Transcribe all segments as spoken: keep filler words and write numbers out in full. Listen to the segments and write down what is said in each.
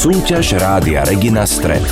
Súťaž Rádia Regina Stred.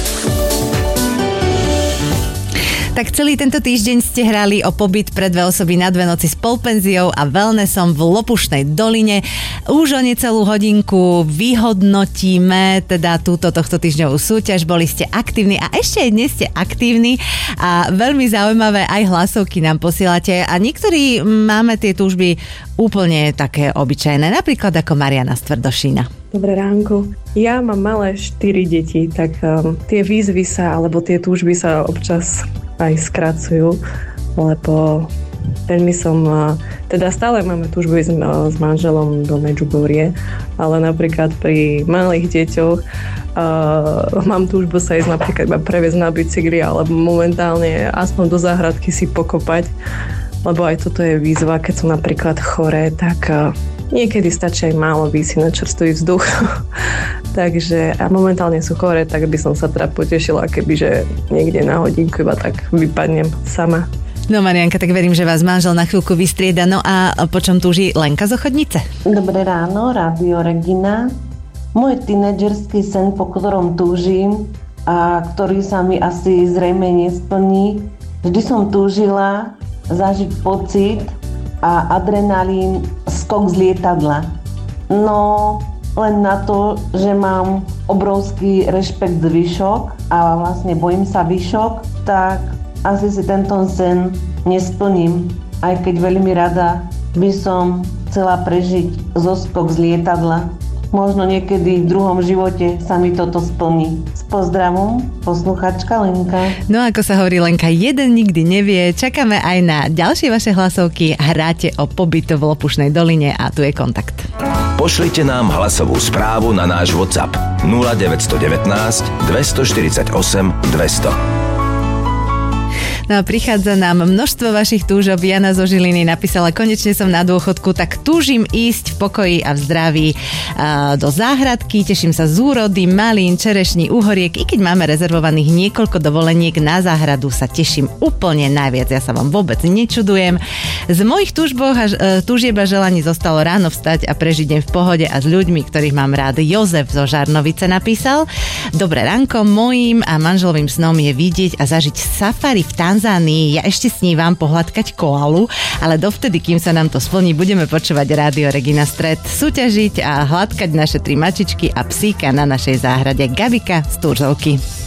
Tak celý tento týždeň ste hrali o pobyt pre dve osoby na dve noci s polpenziou a wellnessom v Lopušnej doline. Už o necelú hodinku vyhodnotíme teda túto tohto týždňovú súťaž. Boli ste aktívni a ešte aj dnes ste aktívni a veľmi zaujímavé aj hlasovky nám posielate a niektorí máme tie túžby úplne také obyčajné, napríklad ako Mariana z Tvrdošína. Dobré ránko. Ja mám malé štyri deti, tak um, tie výzvy sa, alebo tie túžby sa občas aj skracujú, lebo veľmi som, uh, teda stále máme túžbu ísť uh, s manželom do Medžugorje, ale napríklad pri malých deťoch uh, mám túžbu sa ísť napríklad iba previesť na bicykli, alebo momentálne aspoň do záhradky si pokopať, lebo aj toto je výzva, keď sú napríklad choré, tak uh, niekedy stačí aj málo výjsť na čerstvý vzduch. Takže a momentálne sú choré, tak by som sa teda potešila, kebyže niekde na hodinku iba tak vypadnem sama. No Marianka, tak verím, že vás manžel na chvíľku vystrieda. No a po čom túži Lenka z Ochodnice? Dobré ráno, Rádio Regina. Môj tínedžerský sen, po ktorom túžim a ktorý sa mi asi zrejme nesplní, vždy som túžila zažiť pocit a adrenalín skok z lietadla. No, len na to, že mám obrovský rešpekt z výšok a vlastne bojím sa výšok, tak asi si tento sen nesplním. Aj keď veľmi rada by som chcela prežiť zoskok z lietadla. Možno niekedy v druhom živote sa mi toto splní. S pozdravom, posluchačka Lenka. No ako sa hovorí Lenka, jeden nikdy nevie. Čakáme aj na ďalšie vaše hlasovky. Hráte o pobyt v Lopušnej doline a tu je kontakt. Pošlite nám hlasovú správu na náš WhatsApp nula deväť jedna deväť, dva štyri osem, dva nula nula. No a prichádza nám množstvo vašich túžob. Jana zo Žiliny napísala: konečne som na dôchodku, tak túžim ísť v pokoji a v zdraví do záhradky. Teším sa z úrody, malín, čerešní, uhoriek. I keď máme rezervovaných niekoľko dovoleniek na záhradu, sa teším úplne najviac. Ja sa vám vôbec nečudujem. Z mojich túžboch a túžieb a želaní zostalo ráno vstať a prežiť deň v pohode a s ľuďmi, ktorých mám rád. Jozef zo Žarnovice napísal: dobré ránko, mojím a manželovým snom je vidieť a zažiť safari v Tanzánii. Ja ešte snívam pohľadkať koalu, ale dovtedy, kým sa nám to splní, budeme počúvať Rádio Regina Stred, súťažiť a hladkať naše tri mačičky a psíka na našej záhrade. Gabika z Turzovky.